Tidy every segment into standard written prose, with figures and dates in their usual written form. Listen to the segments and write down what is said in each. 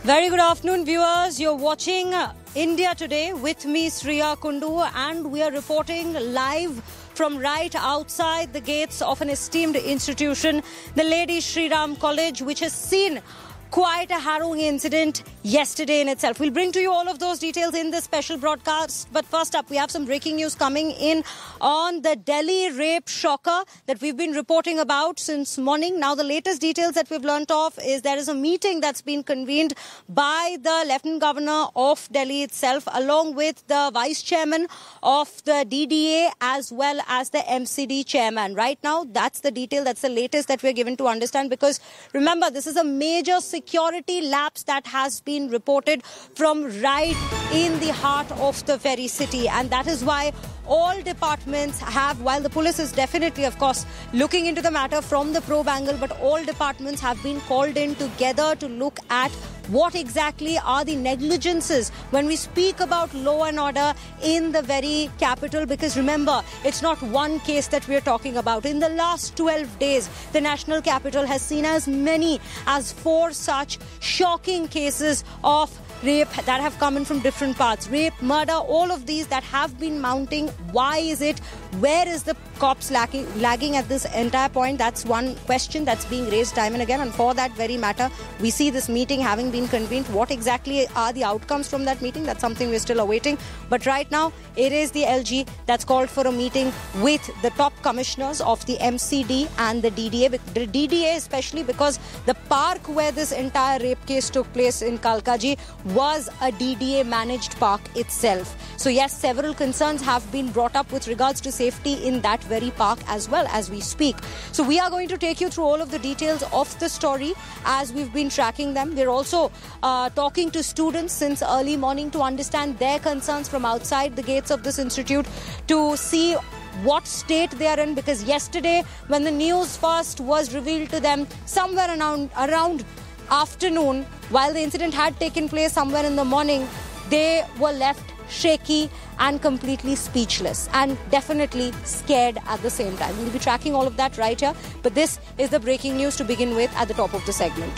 Very good afternoon, viewers. You're watching India Today with me, Sriya Kundu, and we are reporting live from right outside the gates of an esteemed institution, the Lady Shri Ram College, which has seen quite a harrowing incident yesterday in itself. We'll bring to you all of those details in this special broadcast. But first up, we have some breaking news coming in on the Delhi rape shocker that we've been reporting about since morning. Now, the latest details that we've learnt of is there is a meeting that's been convened by the Lieutenant Governor of Delhi itself, along with the Vice Chairman of the DDA as well as the MCD Chairman. Right now, that's the detail. That's the latest that we're given to understand, because remember, this is a major security lapse that has been reported from right in the heart of the very city, and that is why all departments have, while the police is definitely, of course, looking into the matter from the probe angle, but all departments have been called in together to look at what exactly are the negligences when we speak about law and order in the very capital. Because remember, it's not one case that we're talking about. In the last 12 days, the national capital has seen as many as 4 such shocking cases of rape that have come in from different parts. Rape, murder, all of these that have been mounting. Why is it? Where is the cops lagging at this entire point? That's one question that's being raised time and again. And for that very matter, we see this meeting having been convened. What exactly are the outcomes from that meeting? That's something we're still awaiting. But right now, it is the LG that's called for a meeting with the top commissioners of the MCD and the DDA. The DDA especially because the park where this entire rape case took place in Kalkaji was a DDA managed park itself. So yes, several concerns have been brought up with regards to safety in that very park as well as we speak. So we are going to take you through all of the details of the story as we've been tracking them. We're also talking to students since early morning to understand their concerns from outside the gates of this institute, to see what state they are in, because yesterday when the news first was revealed to them somewhere around afternoon, while the incident had taken place somewhere in the morning, they were left shaky and completely speechless and definitely scared at the same time. We'll be tracking all of that right here, but this is the breaking news to begin with at the top of the segment.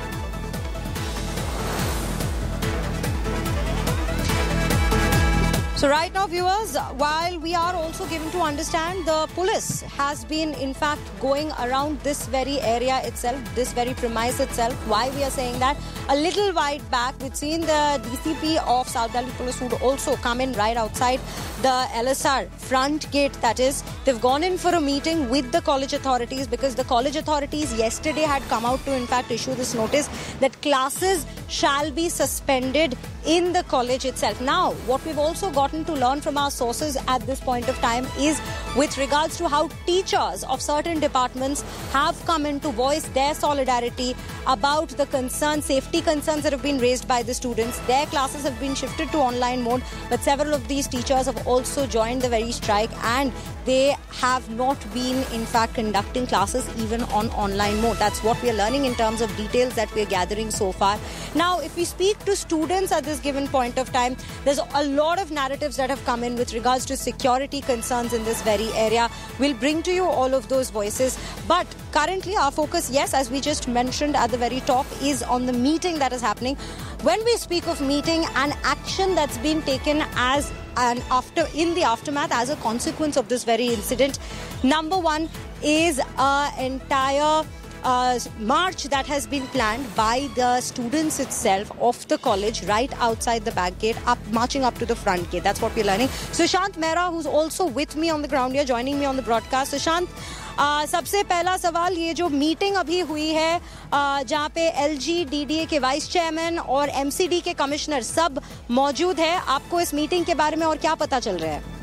So right now, viewers, while we are also given to understand, the police has been in fact going around this very area itself, this very premise itself. Why we are saying that? A little while back, we'd seen the DCP of South Delhi Police would also come in right outside the LSR front gate, that is. They've gone in for a meeting with the college authorities, because the college authorities yesterday had come out to in fact issue this notice that classes shall be suspended in the college itself. Now, what we've also gotten to learn from our sources at this point of time is with regards to how teachers of certain departments have come in to voice their solidarity about the concerns, safety concerns that have been raised by the students. Their classes have been shifted to online mode, but several of these teachers have also joined the very strike, and they have not been in fact conducting classes even on online mode. That's what we are learning in terms of details that we are gathering so far. Now, if we speak to students at this given point of time, there's a lot of narratives that have come in with regards to security concerns in this very area. We'll bring to you all of those voices. But currently our focus, yes, as we just mentioned at the very top, is on the meeting that is happening. When we speak of meeting and action that's been taken as in the aftermath as a consequence of this very incident, number one is an entire march that has been planned by the students itself of the college right outside the back gate, marching up to the front gate. That's what we're learning. Sushant Mehra, who's also with me on the ground here, joining me on the broadcast. Sushant, सबसे पहला सवाल, ये जो meeting अभी हुई है जहाँ पे एलजी, डीडीए के वाइस चेयरमैन और एमसीडी के कमिश्नर सब मौजूद है, आपको इस मीटिंग के बारे में और क्या पता चल रहा है?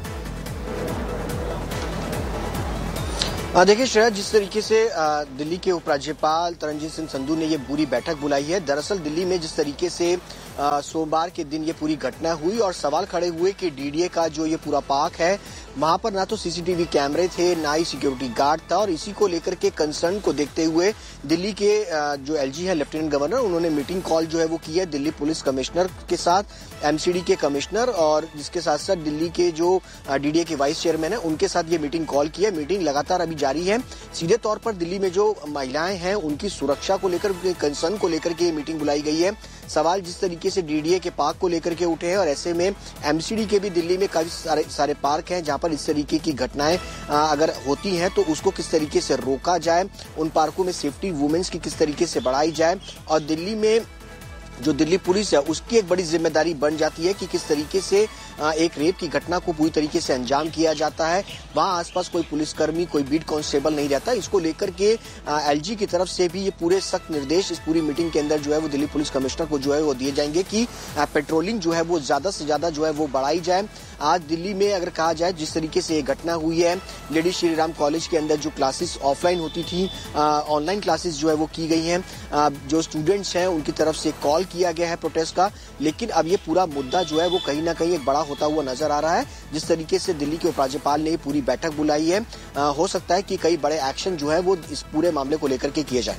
देखिए श्रेया, जिस तरीके से दिल्ली के उपराज्यपाल तरनजीत सिंह संधू ने ये पूरी बैठक बुलाई है, दरअसल दिल्ली में जिस तरीके से सोमवार के दिन ये पूरी घटना हुई और सवाल खड़े हुए कि डीडीए का जो ये पूरा पार्क है वहां पर ना तो सीसीटीवी कैमरे थे, ना ही सिक्योरिटी गार्ड था और इसी को लेकर के कंसर्न को देखते हुए दिल्ली के जो एलजी है लेफ्टिनेंट गवर्नर, उन्होंने मीटिंग कॉल जो है वो की है दिल्ली पुलिस कमिश्नर के साथ, एमसीडी के कमिश्नर और जिसके साथ साथ दिल्ली के जो डीडीए के वाइस चेयरमैन है उनके साथ ये मीटिंग कॉल की है। मीटिंग लगातार अभी जारी है। सीधे तौर पर दिल्ली में जो महिलाएं हैं उनकी सुरक्षा को लेकर, कंसर्न को लेकर के ये मीटिंग बुलाई गई है। सवाल जिस तरीके से डीडीए के पार्क को लेकर के उठे हैं और ऐसे में एमसीडी के भी दिल्ली में काफी सारे पार्क हैं जहां पर इस तरीके की घटनाएं अगर होती हैं तो उसको किस तरीके से रोका जाए, उन पार्कों में सेफ्टी वुमेन्स की किस तरीके से बढ़ाई जाए और दिल्ली में जो दिल्ली पुलिस है उसकी एक बड़ी जिम्मेदारी बन जाती है कि किस तरीके से एक रेप की घटना को पूरी तरीके से अंजाम किया जाता है। वहां आसपास कोई पुलिसकर्मी, कोई बीट कांस्टेबल नहीं रहता। इसको लेकर के एलजी की तरफ से भी ये पूरे सख्त निर्देश इस पूरी मीटिंग के अंदर जो है वो दिल्ली पुलिस कमिश्नर को जो है वो दिए जाएंगे कि पेट्रोलिंग जो है वो ज्यादा से ज्यादा जो है वो बढ़ाई जाए। आज दिल्ली में अगर कहा जाए जिस तरीके से ये घटना हुई है, लेडी श्रीराम कॉलेज के अंदर जो क्लासेस ऑफलाइन होती थी, ऑनलाइन क्लासेस जो है वो की गई हैं। जो स्टूडेंट्स हैं उनकी तरफ से कॉल किया गया है प्रोटेस्ट का, लेकिन अब ये पूरा मुद्दा जो है वो कहीं ना कहीं एक बड़ा होता हुआ नजर आ रहा है। जिस तरीके से दिल्ली के उपराज्यपाल ने पूरी बैठक बुलाई है, हो सकता है कि कई बड़े एक्शन जो है वो इस पूरे मामले को लेकर के किए जाए।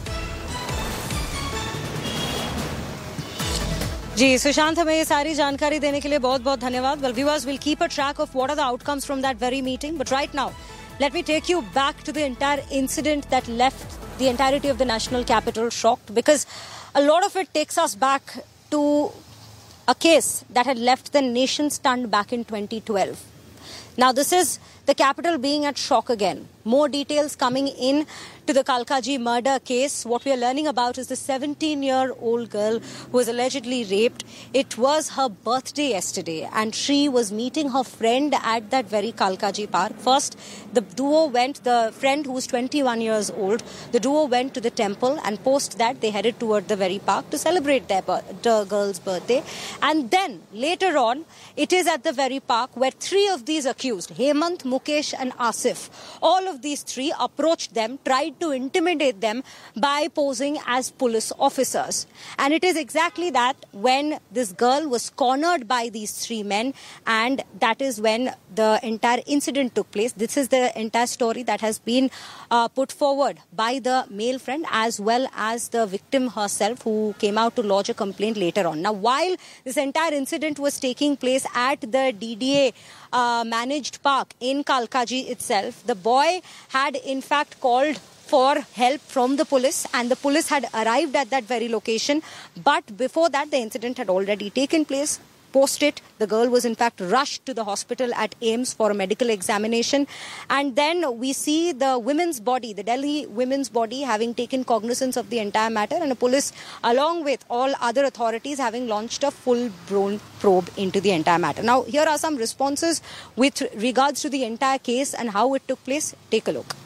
जी सुशांत, हमें ये सारी जानकारी देने के लिए बहुत बहुत धन्यवाद। Well, viewers will keep a track of what are the outcomes from that very meeting. But right now, let me take you back to the entire incident that left the entirety of the national capital shocked, because a lot of it takes us back to a case that had left the nation stunned back in 2012. Now, this is the capital being at shock again. More details coming in to the Kalkaji murder case. What we are learning about is the 17-year-old girl who was allegedly raped. It was her birthday yesterday and she was meeting her friend at that very Kalkaji park. First, the friend who was 21 years old, the duo went to the temple and post that they headed toward the very park to celebrate the girl's birthday. And then later on, it is at the very park where three of these accused, Hemant, Mukesh and Asif, all of these three approached them, tried to intimidate them by posing as police officers. And it is exactly that when this girl was cornered by these three men, and that is when the entire incident took place. This is the entire story that has been put forward by the male friend as well as the victim herself, who came out to lodge a complaint later on. Now, while this entire incident was taking place at the DDA managed park in Kalkaji itself, the boy had in fact called for help from the police, and the police had arrived at that very location. But before that, the incident had already taken place. Post it, the girl was in fact rushed to the hospital at AIIMS for a medical examination. And then we see the women's body, the Delhi women's body, having taken cognizance of the entire matter, and the police, along with all other authorities, having launched a full-blown probe into the entire matter. Now, here are some responses with regards to the entire case and how it took place. Take a look.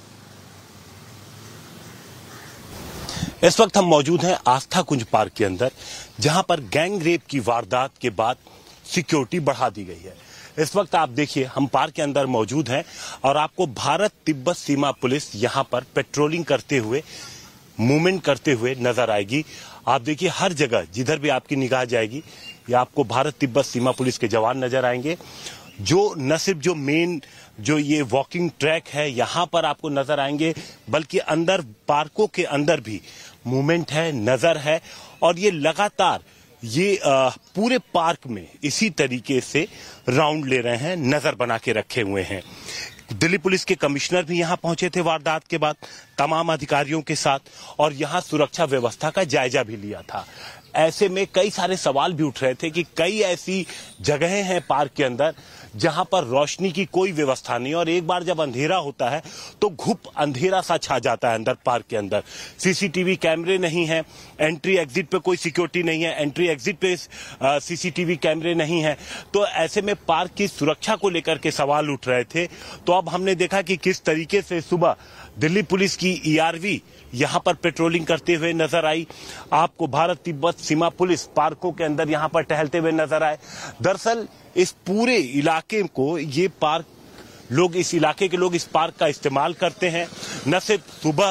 इस वक्त हम मौजूद हैं आस्था कुंज park के अंदर, जहां पर gang rape की वारदात के बाद सिक्योरिटी बढ़ा दी गई है। इस वक्त आप देखिए, हम पार्क के अंदर मौजूद हैं और आपको भारत तिब्बत सीमा पुलिस यहां पर पेट्रोलिंग करते हुए, मूवमेंट करते हुए नजर आएगी। आप देखिए, हर जगह जिधर भी आपकी निगाह जाएगी, या आपको भारत तिब्बत सीमा पुलिस के जवान नजर आएंगे, जो न सिर्फ जो मेन जो ये वॉकिंग ट्रैक है यहां पर आपको नजर आएंगे, बल्कि अंदर पार्कों के अंदर भी मूवमेंट है, नजर है। और ये लगातार ये पूरे पार्क में इसी तरीके से राउंड ले रहे हैं, नजर बना के रखे हुए हैं। दिल्ली पुलिस के कमिश्नर भी यहां पहुंचे थे वारदात के बाद तमाम अधिकारियों के साथ, और यहां सुरक्षा व्यवस्था का जायजा भी लिया था। ऐसे में कई सारे सवाल भी उठ रहे थे कि कई ऐसी जगहें हैं पार्क के अंदर जहां पर रोशनी की कोई व्यवस्था नहीं, और एक बार जब अंधेरा होता है तो घुप अंधेरा सा छा जाता है अंदर पार्क के अंदर। सीसीटीवी कैमरे नहीं है, एंट्री एग्जिट पे कोई सिक्योरिटी नहीं है, एंट्री एग्जिट पे सीसीटीवी कैमरे नहीं है। तो ऐसे में पार्क की सुरक्षा को लेकर के सवाल उठ रहे थे। तो अब हमने देखा कि किस तरीके से सुबह दिल्ली पुलिस की ईआरवी यहां पर पेट्रोलिंग करते हुए नजर आई। आपको भारत तिब्बत सीमा पुलिस पार्कों के अंदर यहां पर टहलते हुए नजर आए। दरअसल इस पूरे इलाके को, ये पार्क लोग, इस इलाके के लोग इस पार्क का इस्तेमाल करते हैं, न सिर्फ सुबह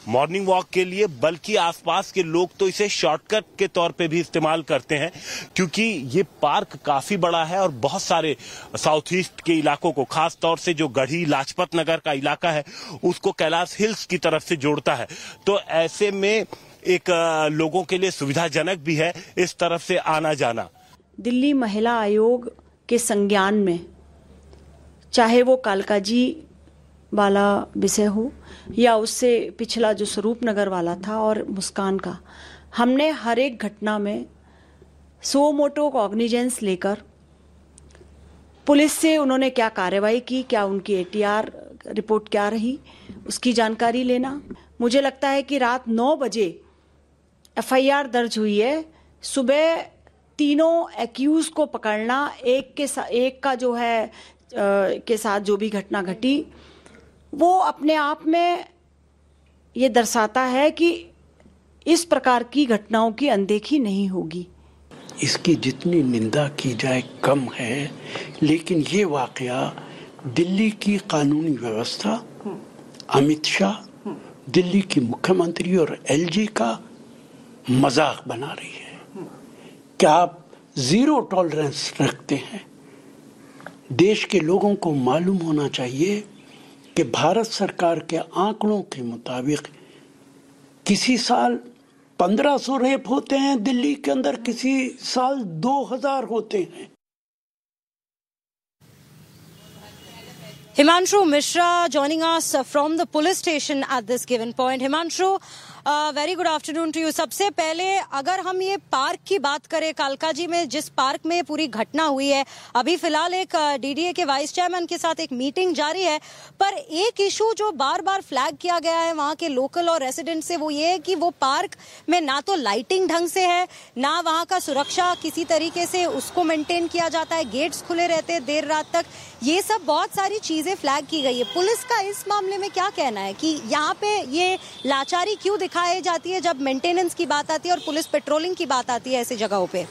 मॉर्निंग वॉक के लिए, बल्कि आसपास के लोग तो इसे शॉर्टकट के तौर पे भी इस्तेमाल करते हैं, क्योंकि ये पार्क काफी बड़ा है और बहुत सारे साउथ ईस्ट के इलाकों को, खास तौर से जो गढ़ी लाजपत नगर का इलाका है उसको कैलाश हिल्स की तरफ से जोड़ता है। तो ऐसे में एक लोगों के लिए सुविधाजनक भी है इस तरफ से आना जाना। दिल्ली महिला आयोग के संज्ञान में, चाहे वो कालकाजी वाला विषय हो या उससे पिछला जो स्वरूप नगर वाला था और मुस्कान का, हमने हर एक घटना में सो मोटो कॉग्निजेंस लेकर पुलिस से उन्होंने क्या कार्रवाई की, क्या उनकी एटीआर रिपोर्ट क्या रही, उसकी जानकारी लेना। मुझे लगता है कि रात 9 बजे एफआईआर दर्ज हुई है, सुबह तीनों एक्यूज को पकड़ना, एक का जो है के साथ जो भी घटना घटी, वो अपने आप में ये दर्शाता है कि इस प्रकार की घटनाओं की अनदेखी नहीं होगी। इसकी जितनी निंदा की जाए कम है, लेकिन ये वाकया दिल्ली की कानूनी व्यवस्था, अमित शाह, दिल्ली की मुख्यमंत्री और एलजी का मजाक बना रही है। क्या आप जीरो टॉलरेंस रखते हैं? देश के लोगों को मालूम होना चाहिए कि भारत सरकार के आंकड़ों के मुताबिक किसी साल 1500 रेप होते हैं दिल्ली के अंदर, किसी साल 2000 होते हैं। Himanshu Mishra joining us from the police station at this given point. Himanshu, very good afternoon to you. सबसे पहले अगर हम ये पार्क की बात करें, कालकाजी में जिस पार्क में पूरी घटना हुई है, अभी फिलहाल एक डीडीए के वाइस चेयरमैन के साथ एक मीटिंग जारी है, पर एक इशू जो बार बार फ्लैग किया गया है वहां के लोकल और रेसिडेंट से, वो ये है कि वो पार्क में ना तो लाइटिंग ढंग से है, ना वहां का सुरक्षा किसी तरीके से उसको मेंटेन किया जाता है, गेट्स खुले रहते हैं देर रात तक। ये सब बहुत सारी चीजें फ्लैग की गई है। पुलिस का इस मामले में क्या कहना है कि यहाँ पे ये लाचारी क्यों दिखाई जाती है जब मेंटेनेंस की बात आती है और पुलिस पेट्रोलिंग की बात आती है ऐसी जगहों पे?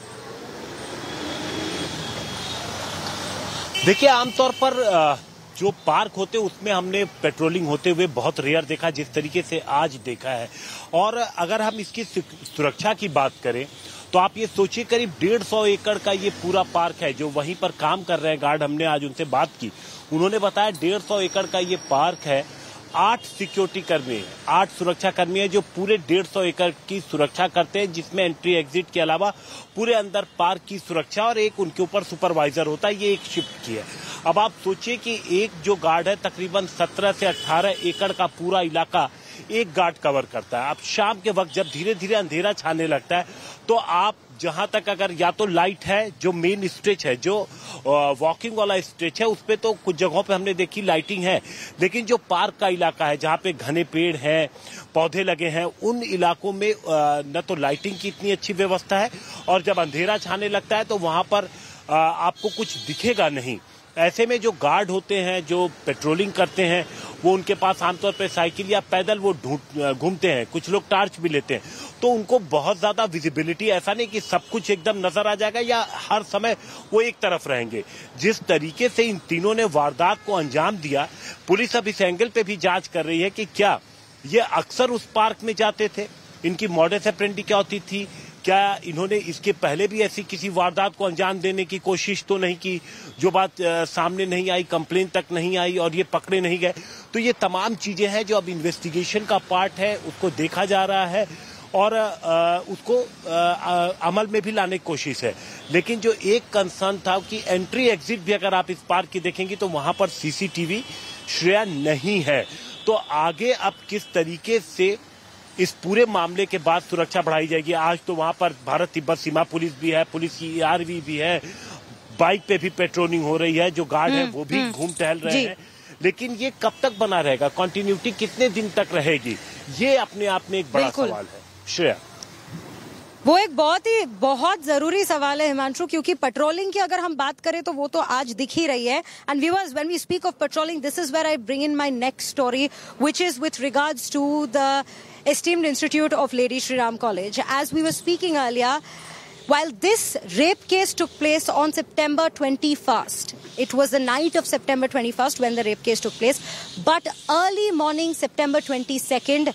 देखिए, आमतौर पर जो पार्क होते उसमें हमने पेट्रोलिंग होते हुए बहुत रेयर देखा जिस तरीके से आज देखा है। और अगर हम इसकी सुरक्षा की बात करें तो आप ये सोचिए, करीब 150 एकड़ का ये पूरा पार्क है जो वहीं पर काम कर रहे हैं गार्ड। हमने आज उनसे बात की, उन्होंने बताया 150 एकड़ का ये पार्क है, 8 सिक्योरिटी कर्मी, 8 सुरक्षा कर्मी है जो पूरे 150 एकड़ की सुरक्षा करते हैं, जिसमें एंट्री एग्जिट के अलावा पूरे अंदर पार्क की सुरक्षा, और एक उनके ऊपर सुपरवाइजर होता है। ये एक शिफ्ट की है। अब आप सोचिए कि एक जो गार्ड है तकरीबन 17 से 18 एकड़ का पूरा इलाका एक गार्ड कवर करता है। अब शाम के वक्त जब धीरे धीरे अंधेरा छाने लगता है तो आप जहां तक अगर या तो लाइट है, जो मेन स्ट्रेच है, जो वॉकिंग वाला स्ट्रेच है, उस पे तो कुछ जगहों पे हमने देखी लाइटिंग है, लेकिन जो पार्क का इलाका है जहां पे घने पेड़ हैं, पौधे लगे हैं, उन इलाकों में न तो लाइटिंग की इतनी अच्छी व्यवस्था है, और जब अंधेरा छाने लगता है तो वहां पर आपको कुछ दिखेगा नहीं। ऐसे में जो गार्ड होते हैं जो पेट्रोलिंग करते हैं, वो उनके पास आमतौर पर साइकिल या पैदल वो घूमते हैं, कुछ लोग टार्च भी लेते हैं, तो उनको बहुत ज्यादा विजिबिलिटी, ऐसा नहीं कि सब कुछ एकदम नजर आ जाएगा या हर समय वो एक तरफ रहेंगे। जिस तरीके से इन तीनों ने वारदात को अंजाम दिया, पुलिस अब इस एंगल पे भी जांच कर रही है कि क्या ये अक्सर उस पार्क में जाते थे, इनकी मॉडस ऑपरेंडी क्या होती थी, क्या इन्होंने इसके पहले भी ऐसी किसी वारदात को अंजाम देने की कोशिश तो नहीं की, जो बात सामने नहीं आई, कंप्लेन तक नहीं आई और ये पकड़े नहीं गए। तो ये तमाम चीजें हैं जो अब इन्वेस्टिगेशन का पार्ट है, उसको देखा जा रहा है और उसको अमल में भी लाने की कोशिश है। लेकिन जो एक कंसर्न था कि एंट्री एग्जिट भी अगर आप इस पार्क की देखेंगे तो वहां पर सीसीटीवी श्रेया नहीं है। तो आगे अब किस तरीके से इस पूरे मामले के बाद सुरक्षा बढ़ाई जाएगी। आज तो वहां पर भारत तिब्बत सीमा पुलिस भी है, पुलिस की ERV भी है, बाइक पे भी पेट्रोलिंग हो रही है, जो गार्ड है वो भी घूम टहल रहे हैं। लेकिन ये कब तक बना रहेगा, कंटिन्यूटी कितने दिन तक रहेगी, ये अपने आप में एक बड़ा सवाल है श्रेया। वो एक बहुत जरूरी सवाल है हिमांशु, क्योंकि पेट्रोलिंग की अगर हम बात करें तो वो तो आज दिख ही रही है। And viewers, when we speak of patrolling, this is where I bring in my next story, which is with regards to the esteemed Institute of Lady Shri Ram College. As we were speaking earlier, while this rape case took place on September 21st, it was the night of September 21st when the rape case took place, but early morning September 22nd,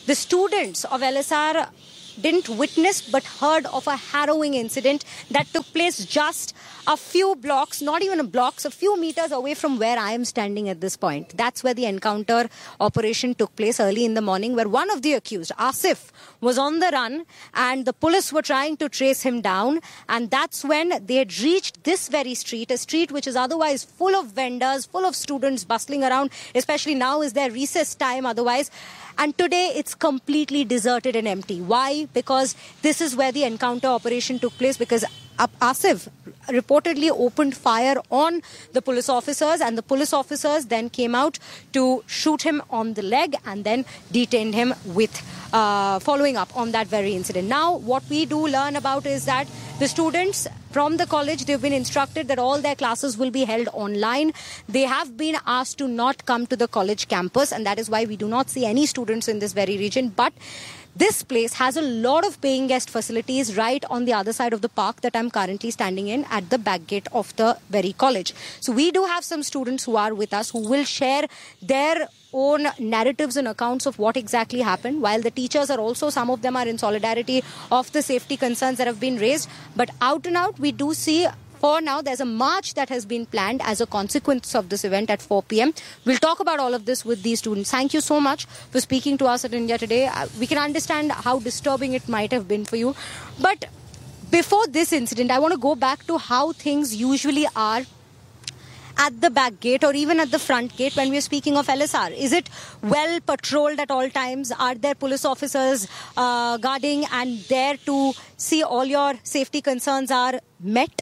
the students of LSR didn't witness but heard of a harrowing incident that took place just a few blocks, not even a blocks, a few meters away from where I am standing at this point. That's where the encounter operation took place early in the morning, where one of the accused, Asif, was on the run and the police were trying to trace him down. And that's when they had reached this very street, a street which is otherwise full of vendors, full of students bustling around, especially now is their recess time otherwise. And today it's completely deserted and empty. Why? Because this is where the encounter operation took place, because Asif reportedly opened fire on the police officers, and the police officers then came out to shoot him on the leg and then detained him with following up on that very incident. Now, what we do learn about is that the students from the college, they've been instructed that all their classes will be held online. They have been asked to not come to the college campus, and that is why we do not see any students in this very region. But this place has a lot of paying guest facilities right on the other side of the park that I'm currently standing in at the back gate of the very college. So we do have some students who are with us who will share their own narratives and accounts of what exactly happened, while the teachers are also, some of them are in solidarity of the safety concerns that have been raised. But out and out, we do see, for now, there's a march that has been planned as a consequence of this event at 4 p.m. We'll talk about all of this with these students. Thank you so much for speaking to us at India Today. We can understand how disturbing it might have been for you. But before this incident, I want to go back to how things usually are at the back gate or even at the front gate when we are speaking of LSR. Is it well patrolled at all times? Are there police officers guarding and there to see all your safety concerns are met?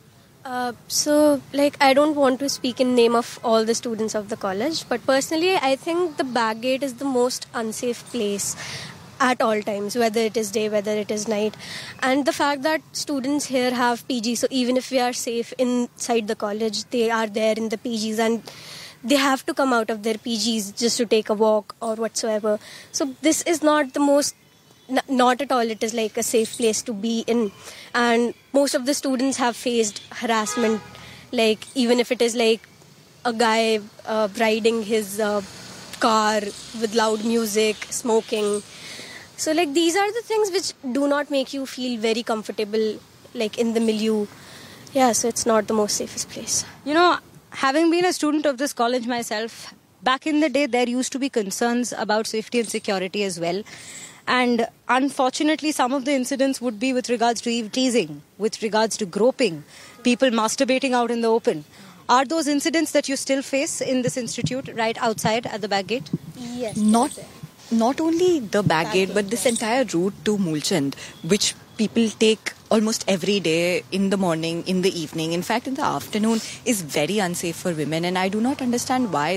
I don't want to speak in name of all the students of the college, but personally I think the back gate is the most unsafe place at all times, whether it is day, whether it is night. And the fact that students here have PG, so even if we are safe inside the college, they are there in the PGs and they have to come out of their PGs just to take a walk or whatsoever. So this is not the most, not at all, it is like a safe place to be in. And most of the students have faced harassment, like even if it is like a guy riding his car with loud music, smoking. So like these are the things which do not make you feel very comfortable like in the milieu. Yeah, so it's not the most safest place. You know, having been a student of this college myself, back in the day there used to be concerns about safety and security as well. And unfortunately, some of the incidents would be with regards to eve teasing, with regards to groping, people masturbating out in the open. Are those incidents that you still face in this institute right outside at the back gate? Yes. Not only the back gate, but this entire route to Mulchand, which people take almost every day, in the morning, in the evening, in fact in the afternoon, is very unsafe for women. And I do not understand why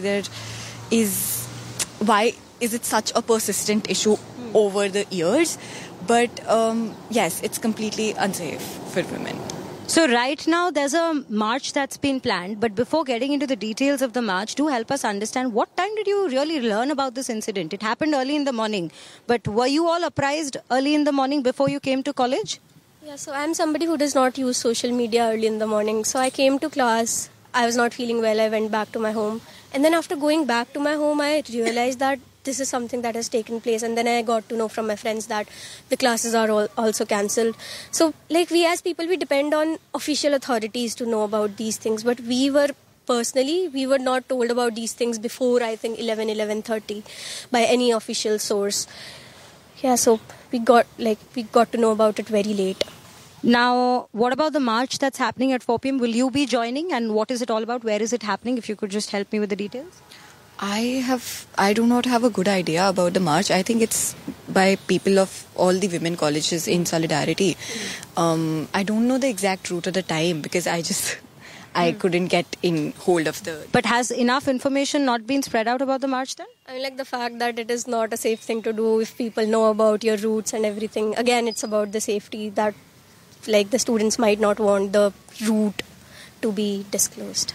is it such a persistent issue over the years. But yes, it's completely unsafe for women. So right now there's a march that's been planned, but before getting into the details of the march, do help us understand what time did you really learn about this incident? It happened early in the morning, but were you all apprised early in the morning before you came to college? Yeah, so I'm somebody who does not use social media early in the morning. So I came to class, I was not feeling well, I went back to my home. And then after going back to my home, I realized that this is something that has taken place, and then I got to know from my friends that the classes are also cancelled. So like we as people, we depend on official authorities to know about these things, but we were not told about these things before I think 11:30 by any official source. Yeah, so we got to know about it very late. Now, what about the march that's happening at 4 p.m? Will you be joining, and what is it all about? Where is it happening? If you could just help me with the details. I do not have a good idea about the march. I think it's by people of all the women colleges in solidarity. I don't know the exact route or the time because I couldn't get in hold of the... But has enough information not been spread out about the march then? I like the fact that it is not a safe thing to do if people know about your routes and everything. Again, it's about the safety that like the students might not want the route to be disclosed.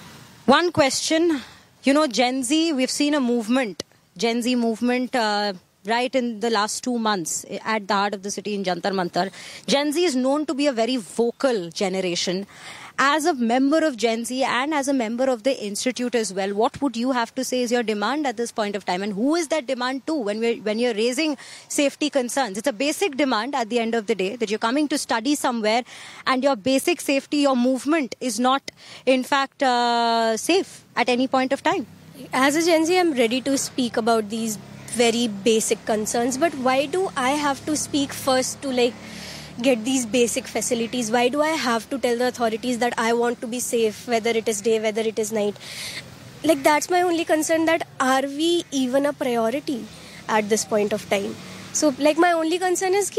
One question... You know, Gen Z, we've seen a movement, Gen Z movement right in the last 2 months at the heart of the city in Jantar Mantar. Gen Z is known to be a very vocal generation. As a member of Gen Z and as a member of the institute as well, what would you have to say is your demand at this point of time, and who is that demand to when you're raising safety concerns? It's a basic demand at the end of the day that you're coming to study somewhere and your basic safety, your movement is not in fact safe at any point of time. As a Gen Z, I'm ready to speak about these very basic concerns, but why do I have to speak first to get these basic facilities? Why do I have to tell the authorities that I want to be safe, whether it is day, whether it is night? That's my only concern, that are we even a priority at this point of time? So my only concern is